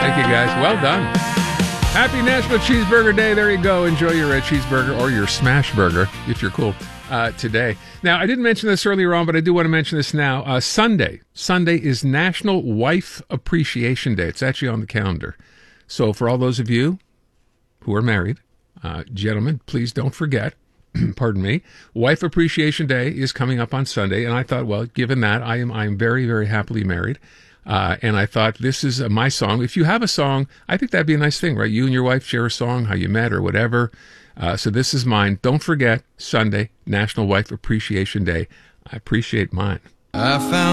Thank you, guys. Well done. Happy National Cheeseburger Day. There you go. Enjoy your red cheeseburger or your smash burger if you're cool today. Now, I didn't mention this earlier on, but I do want to mention this now. Sunday is National Wife Appreciation Day. It's actually on the calendar. So for all those of you who are married, gentlemen, please don't forget, pardon me, Wife Appreciation Day is coming up on Sunday. And I thought, well, given that, I am very, very happily married. And I thought, this is my song. If you have a song, I think that'd be a nice thing, right? You and your wife share a song, how you met or whatever. So this is mine. Don't forget, Sunday, National Wife Appreciation Day. I appreciate mine. I found